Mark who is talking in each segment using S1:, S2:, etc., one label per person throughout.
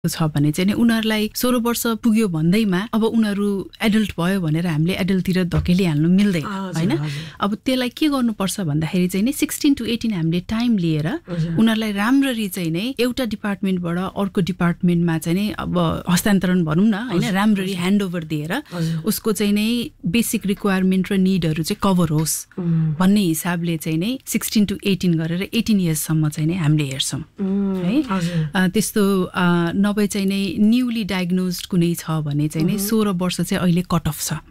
S1: छ भने चाहिँ उनीहरूलाई 16 वर्ष पुग्यो भन्दैमा अब उनीहरू एडल्ट भयो भनेर हामीले एडल्टतिर धकेलिहाल्नु मिल्दैन हैन। अब त्यसलाई के गर्नुपर्छ भन्दाखेरि चाहिँ 16 to 18 हामीले टाइम लिएर उनीहरूलाई राम्ररी चाहिँ नै एउटा डिपार्टमेन्टबाट अर्को डिपार्टमेन्टमा चाहिँ नै अब हस्तान्तरण भनौं न हैन, राम्ररी ह्यान्डओभर दिएर उसको चाहिँ नै बेसिक रिक्वायरमेन्ट र निडहरू चाहिँ कभर होस् भन्ने हिसाबले चाहिँ नै 16 to 18 गरेर 18 इयर्स सम्म चाहिँ नै हामीले हेर्छौं है। त्यस्तो नभए चाहिँ नै न्यूली डायग्नोज्ड कुनै छ भने चाहिँ नै 16 वर्ष चाहिँ अहिले कट अफ छ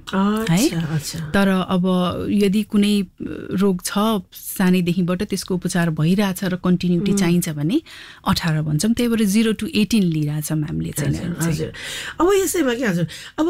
S1: है। तर अब यदि कुनै रोग छ सानैदेखिबाट त्यसको उपचार भइराछ र कन्टिन्युटी चाहिन्छ भने 18 भन्छौं। त्यही भएर 0 to 18 लिइराछौं हामीले चाहिँ।
S2: हजुर अब यसैमा के हजुर अब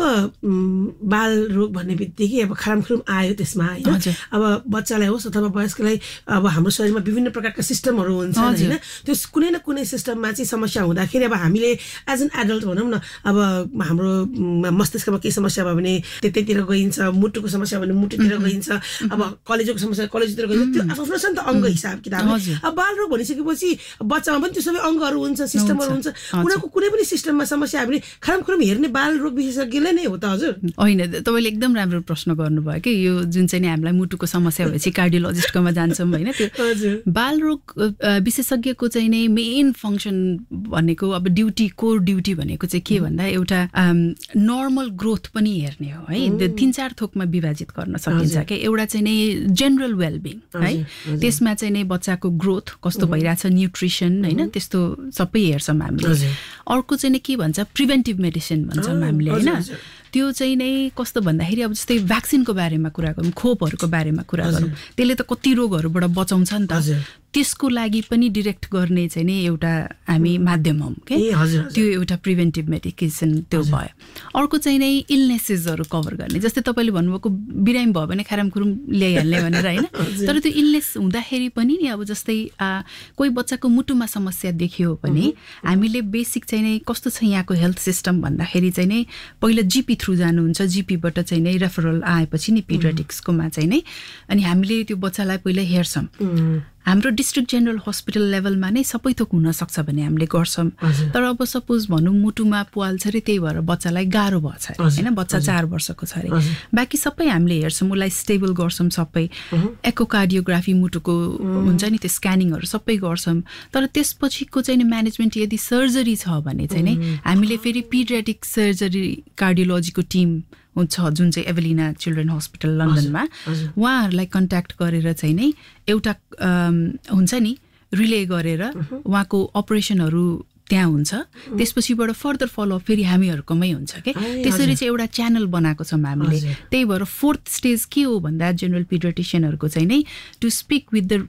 S2: बाल रोग भन्ने बित्तिकै अब खरामखुरुम आयो त्यसमा हैन। अब बच्चालाई होस् अथवा वयस्कलाई अब हाम्रो शरीरमा विभिन्न प्रकारका सिस्टमहरू हुन्छ हैन। त्यो कुनै न कुनै सिस्टममा चाहिँ समस्या हुँदाखेरि अब हामीले एज एन एडल्ट भनौं न अब हाम्रो मस्तिष्कमा के समस्या भयो भने त्यतैतिर गइन्छ, मुटुको समस्या भने मुटुतिर गइन्छ, अब कलेजोको समस्या कलेजतिर गइन्छ। त्यो आफ्नो छ नि त अङ्ग हिसाब किताब। अब बाल रोग भनिसकेपछि बच्चामा पनि त्यो सबै अङ्गहरू हुन्छ, सिस्टमहरू हुन्छ। उनीहरूको कुनै पनि सिस्टममा समस्या हामीले खरामखुरुम हेर्ने बाल रोग विशेषज्ञले नै हो त हजुर?
S1: होइन, तपाईले एकदम राम्रो प्रश्न गर्नुभयो कि यो जुन चाहिँ हामीलाई मुटुको समस्या भएपछि कार्डियोलोजिस्टकोमा जान्छौं हैन। त्यो बाल रोग विशेषज्ञको चाहिँ नै मेन फंक्सन भनेको अब ड्युटी कोर ड्युटी भनेको चाहिँ के भन्दा एउटा नर्मल ग्रोथ पनि हेर्ने हो है। 3-4 थोकमा विभाजित गर्न सकिन्छ के। एउटा चाहिँ नै जेनरल वेलबिङ है, त्यसमा चाहिँ नै बच्चाको ग्रोथ कस्तो भइराछ, न्युट्रिसन हैन, त्यस्तो सबै हेर्छौं हामीले। अर्को चाहिँ के भन्छ प्रिभेन्टिभ मेडिसिन भन्छौं हामीले हैन। त्यो चाहिँ नै कस्तो भन्दाखेरि अब जस्तै भ्याक्सिनको बारेमा कुरा गरौँ, खोपहरूको बारेमा कुरा गरौँ, त्यसले त कति रोगहरूबाट बचाउँछ नि त। त्यसको लागि पनि डिरेक्ट गर्ने चाहिँ नि एउटा हामी माध्यम हौं के। त्यो एउटा प्रिभेन्टिभ मेडिकेसन त्यो भयो। अर्को चाहिँ नै इलनेसेसहरू कभर गर्ने, जस्तै तपाईले भन्नुभएको बिरामी भयो भने खरामखुरुम ल्याइहाल्ने भनेर हैन। तर त्यो इलनेस हुँदाखेरि पनि नि अब जस्तै कोही बच्चाको मुटुमा समस्या देखियो भने हामीले बेसिक चाहिँ नै कस्तो छ यहाँको हेल्थ सिस्टम भन्दाखेरि चाहिँ नै पहिला जीपी थ्रु जानुहुन्छ। जीपीबाट चाहिँ नै रेफरल आएपछि नि पिडियाट्रिक्सकोमा चाहिँ नै अनि हामीले त्यो बच्चालाई पहिला हेर्छौं। हाम्रो डिस्ट्रिक्ट जेनरल हस्पिटल लेभलमा नै सबै थोक हुन सक्छ भने हामीले गर्छौं। तर अब सपोज भनौं मुटुमा पुवाल छ रे, त्यही भएर बच्चालाई गाह्रो भछ हैन, बच्चा 4 वर्षको छ रे, बाकी सबै हामीले हेर्छौं, उसलाई स्टेबल गर्छौं सबै। एकोकार्डियोग्राफी मुटुको हुन्छ नि, त्यो स्क्यानिङहरू सबै गर्छौं। तर त्यसपछिको चाहिँ म्यानेजमेन्ट यदि सर्जरी छ भने चाहिँ नै हामीले फेरि पिडियाट्रिक सर्जरी कार्डियोलोजीको टिम हुन्छ जुन चाहिँ एभेलिना चिल्ड्रेन हस्पिटल लन्डनमा, उहाँहरूलाई कन्ट्याक्ट गरेर चाहिँ नै एउटा हुन्छ नि रिले गरेर उहाँको अपरेसनहरू त्यहाँ हुन्छ। त्यसपछिबाट फर्दर फलोअप फेरि हामीहरूकोमै हुन्छ के। त्यसरी चाहिँ एउटा च्यानल बनाएको छौं हामीले। त्यही भएर 4th स्टेज के हो भन्दा जेनरल पिडियाट्रिशियनहरूको चाहिँ नै to speak with the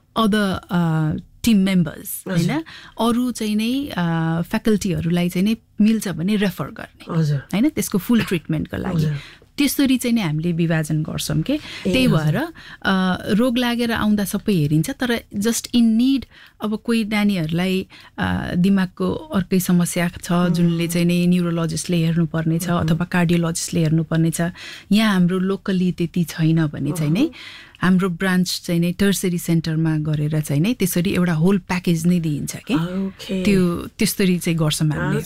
S1: other team members हैन, अरु चाहिँ नै फ्याकल्टीहरूलाई चाहिँ नै मिल्छ भने रेफर गर्ने हैन, त्यसको फुल ट्रिटमेन्टको लागि। त्यसरी चाहिँ नै हामीले विभाजन गर्छौं के। त्यही भएर रोग लागेर आउँदा सबै हेरिन्छ। तर जस्ट इन निड अब कोही नानीहरूलाई दिमागको अर्कै समस्या छ जुनले चाहिँ नै न्युरोलोजिस्टले हेर्नुपर्ने छ अथवा कार्डियोलोजिस्टले हेर्नुपर्ने छ, यहाँ हाम्रो लोकली त्यति छैन भने चाहिँ नै हाम्रो ब्रान्च चाहिँ नै टर्सरी सेन्टरमा गरेर चाहिँ नै त्यसरी एउटा होल प्याकेज नै दिइन्छ के। त्यो त्यसरी चाहिँ गर्छौं हामीले।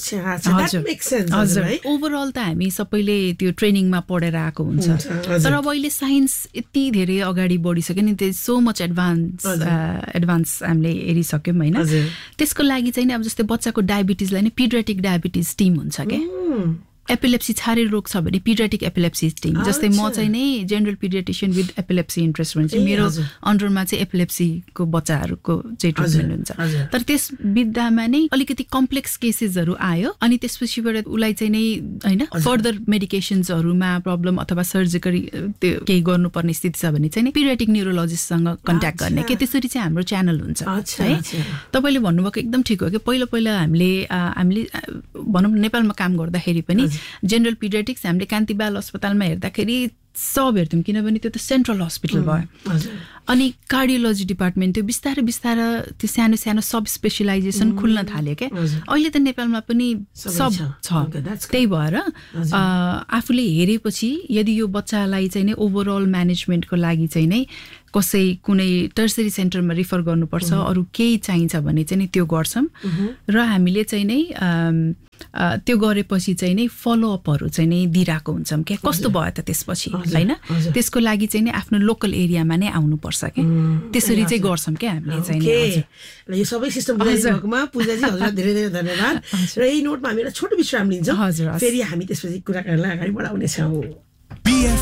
S1: हजुर ओभरअल त हामी सबैले त्यो ट्रेनिङमा पढेर आएको हुन्छ। तर अब अहिले साइन्स यति धेरै अगाडि बढिसक्यो नि, त्यो सो मच एडभान्स हामीले हेरिसक्यौं हैन। त्यसको लागि चाहिँ अब जस्तै बच्चाको डायबिटिजलाई नै पिडियाट्रिक डायबिटिज टिम हुन्छ के। एपिलेप्सी छारे रोग छ भने पिडियाट्रिक एपिलेप्सी टिम, जस्तै म चाहिँ नै general paediatrician with epilepsy interest भने चाहिँ मेरो अन्डरमा चाहिँ एपिलेप्सीको बच्चाहरूको चाहिँ ट्रिटमेन्ट हुन्छ। तर त्यस विधामा नै अलिकति कम्प्लेक्स केसेसहरू आयो अनि त्यसपछिबाट उलाई चाहिँ नै हैन फर्दर मेडिकेसन्सहरुमा प्रब्लम अथवा सर्जरी त्यो केही गर्नुपर्ने स्थिति छ भने चाहिँ नि पिडियाट्रिक न्युरोलोजिस्टसँग कन्ट्याक्ट गर्ने के। त्यसरी चाहिँ हाम्रो च्यानल हुन्छ है। तपाईले भन्नुभएको एकदम ठिक हो कि पहिला हामीले भनौं नेपालमा काम गर्दाखेरि पनि जेनरल पिडियाट्रिक्स हामीले कान्ति बाल अस्पतालमा हेर्दाखेरि सब हेर्थ्यौं, किनभने त्यो त सेन्ट्रल हस्पिटल भयो। अनि कार्डियोलोजी डिपार्टमेन्ट त्यो बिस्तारै त्यो सानो सानो सब स्पेशलाइजेसन खुल्न थाल्यो के। अहिले त नेपालमा पनि सब छ। त्यही भएर आफूले हेरेपछि यदि यो बच्चालाई चाहिँ नै ओभरअल म्यानेजमेन्टको लागि चाहिँ नै कसै कुनै टर्सरी सेन्टरमा रिफर गर्नुपर्छ अरू केही चाहिन्छ भने चाहिँ नि त्यो गर्छौँ र हामीले चाहिँ नै त्यो गरेपछि चाहिँ नै फलोअपहरू चाहिँ नै दिइरहेको हुन्छौँ क्या कस्तो भयो त त्यसपछि होइन त्यसको लागि चाहिँ नै आफ्नो लोकल एरियामा नै आउनुपर्छ क्या त्यसरी चाहिँ गर्छौँ क्या हामीले चाहिँ
S2: यो सबै सिस्टम बुझाइदिनुमा पूजाजी हजुरलाई धेरै धेरै धन्यवाद र यही नोटमा हामी एउटा छोटो विश्राम लिन्छौँ फेरि हामी त्यसपछि कुराकानीलाई अगाडि बढाउनेछौँ